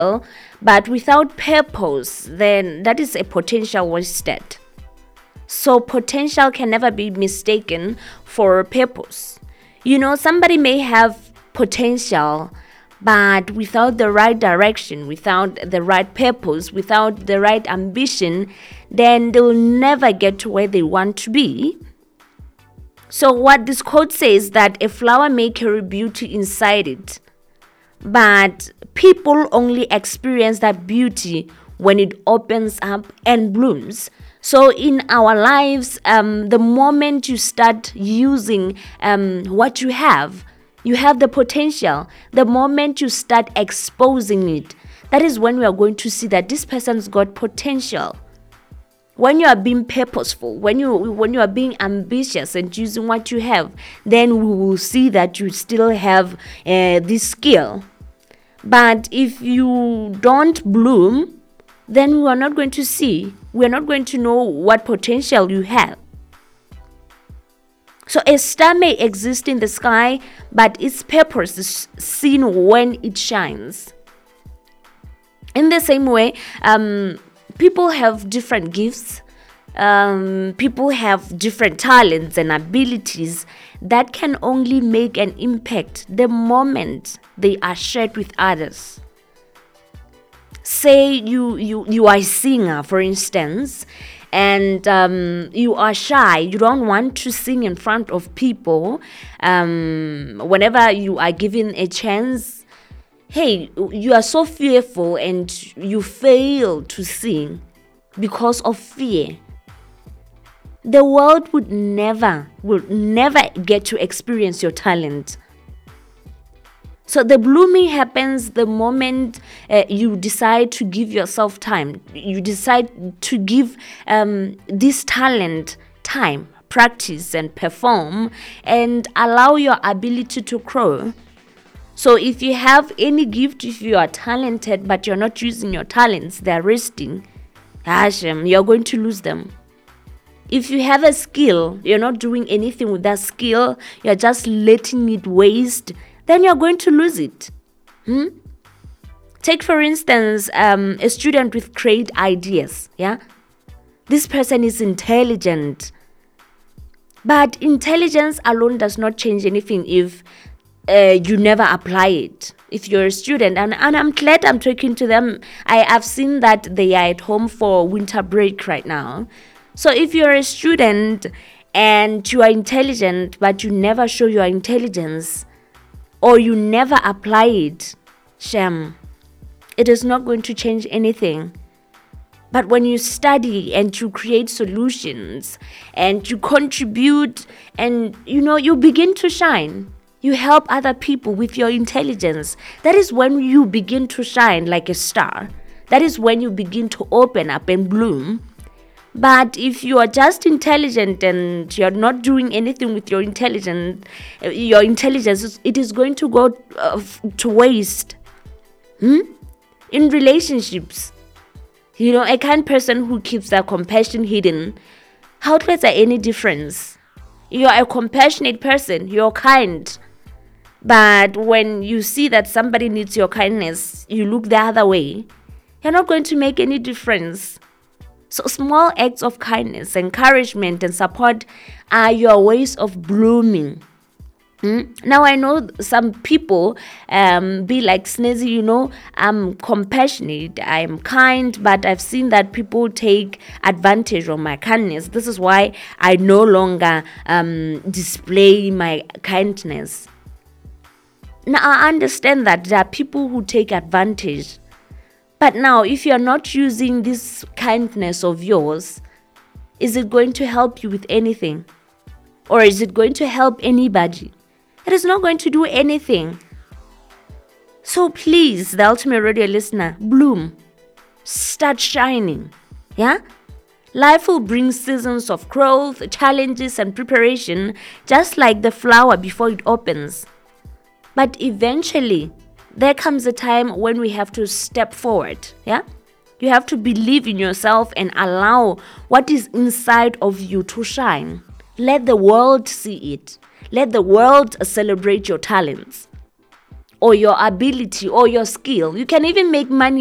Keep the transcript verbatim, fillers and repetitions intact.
but without purpose, then that is a potential wasted. So potential can never be mistaken for purpose. You know, somebody may have potential, but without the right direction, without the right purpose, without the right ambition, then they'll never get to where they want to be. So what this quote says, that a flower may carry beauty inside it, but people only experience that beauty when it opens up and blooms. So in our lives, um, the moment you start using um, what you have, you have the potential. The moment you start exposing it, that is when we are going to see that this person's got potential. When you are being purposeful, when you when you are being ambitious and using what you have, then we will see that you still have uh, this skill. But if you don't bloom, then we are not going to see. We are not going to know what potential you have. So a star may exist in the sky, but its purpose is seen when it shines. In the same way, um, people have different gifts. Um, people have different talents and abilities that can only make an impact the moment they are shared with others. Say you you you are a singer, for instance, and um, you are shy. You don't want to sing in front of people. Um, whenever you are given a chance, hey, you are so fearful and you fail to sing because of fear. The world would never, would never get to experience your talent. So the blooming happens the moment uh, you decide to give yourself time. You decide to give um, this talent time, practice and perform, and allow your ability to grow. So if you have any gift, if you are talented but you're not using your talents, they're resting, Hashem, you're going to lose them. If you have a skill, you're not doing anything with that skill, you're just letting it waste, then you're going to lose it. Hmm? Take, for instance, um, a student with great ideas. Yeah, this person is intelligent, but intelligence alone does not change anything if uh, you never apply it. If you're a student, and, and I'm glad I'm talking to them, I have seen that they are at home for winter break right now. So if you're a student and you are intelligent, but you never show your intelligence, or you never apply it, shame, it is not going to change anything. But when you study and you create solutions and you contribute and, you know, you begin to shine. You help other people with your intelligence. That is when you begin to shine like a star. That is when you begin to open up and bloom. But if you are just intelligent and you're not doing anything with your intelligence, your intelligence, it is going to go uh, to waste. Hmm? In relationships, you know, a kind person who keeps their compassion hidden, how is there any difference? You're a compassionate person, you're kind. But when you see that somebody needs your kindness, you look the other way, you're not going to make any difference. So small acts of kindness, encouragement, and support are your ways of blooming. Hmm? Now I know some people um, be like Snazzy, you know, I'm compassionate, I'm kind, but I've seen that people take advantage of my kindness. This is why I no longer um, display my kindness. Now I understand that there are people who take advantage. But now, if you're not using this kindness of yours, is it going to help you with anything? Or is it going to help anybody? It is not going to do anything. So please, the Ultimate Radio listener, bloom. Start shining. Yeah? Life will bring seasons of growth, challenges, and preparation, just like the flower before it opens. But eventually, there comes a time when we have to step forward, yeah? You have to believe in yourself and allow what is inside of you to shine. Let the world see it. Let the world celebrate your talents. or your ability or your skill. You can even make money